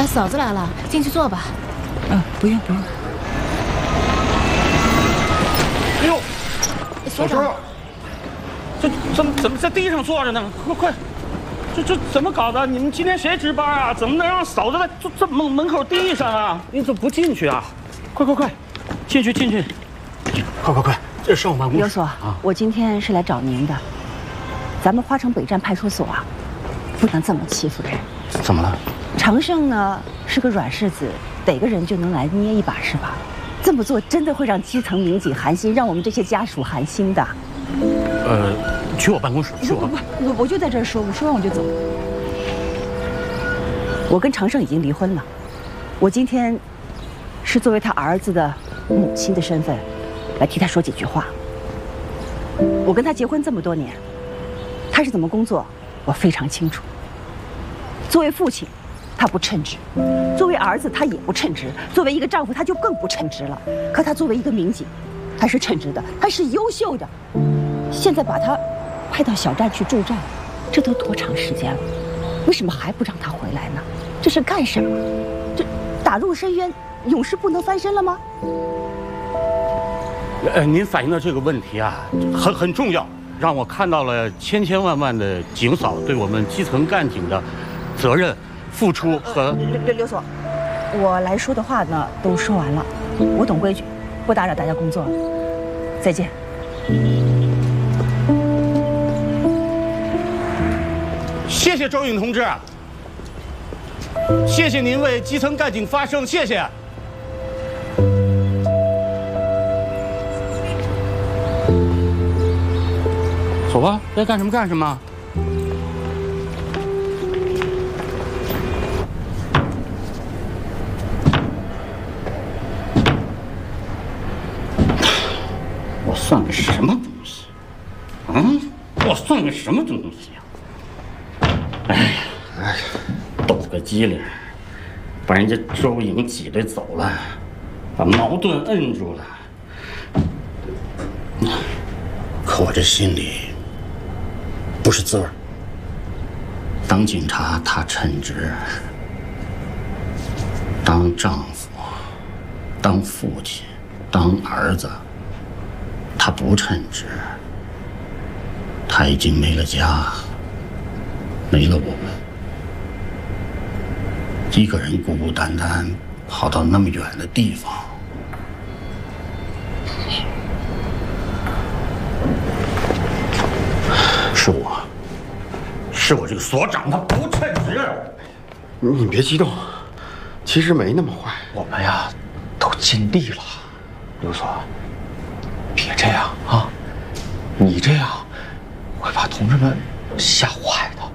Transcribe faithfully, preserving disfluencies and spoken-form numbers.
嫂子来了，进去坐吧。 嗯，不用不用。 哎呦， 所长， 这怎么怎么在地上坐着呢？快快，这这怎么搞的？你们今天谁值班啊？怎么能让嫂子在这这门门口地上啊？你怎么不进去啊？快快快，进去进去！快快快，这是上我办公室。 刘所啊，我今天是来找您的。咱们花城北站派出所啊，不能这么欺负人。 怎么了？ 常胜呢是个软柿子，逮个人就能来捏一把是吧？这么做真的会让基层民警寒心，让我们这些家属寒心的。 呃，去我办公室，去我。 不不，我我就在这儿说，我说完我就走。我跟常胜已经离婚了，我今天是作为他儿子的母亲的身份，来替他说几句话。我跟他结婚这么多年，他是怎么工作，我非常清楚。作为父亲，他不称职；作为儿子，他也不称职；作为一个丈夫，他就更不称职了。可他作为一个民警，他是称职的，他是优秀的。现在把他派到小站去驻站，这都多长时间了？为什么还不让他回来呢？这是干什么？这打入深渊，永世不能翻身了吗？ 呃，您反映的这个问题啊，很很重要，让我看到了千千万万的警嫂对我们基层干警的责任、付出和刘刘刘所，我来说的话呢都说完了，我懂规矩，不打扰大家工作了，再见。 谢谢周颖同志，谢谢您为基层干警发声，谢谢。走吧，该干什么干什么。我算个什么东西？嗯，我算个什么东西呀？哎呀，哎呀，斗个机灵，把人家周颖挤兑走了，把矛盾摁住了。可我这心里不是滋味。当警察他称职，当丈夫、当父亲、当儿子，他不称职。他已经没了家，没了我们，一个人孤孤单单跑到那么远的地方。是我，是我这个所长他不称职。 你别激动，其实没那么坏。 我们呀，都尽力了。刘所，别这样啊！你这样会把同志们吓坏的。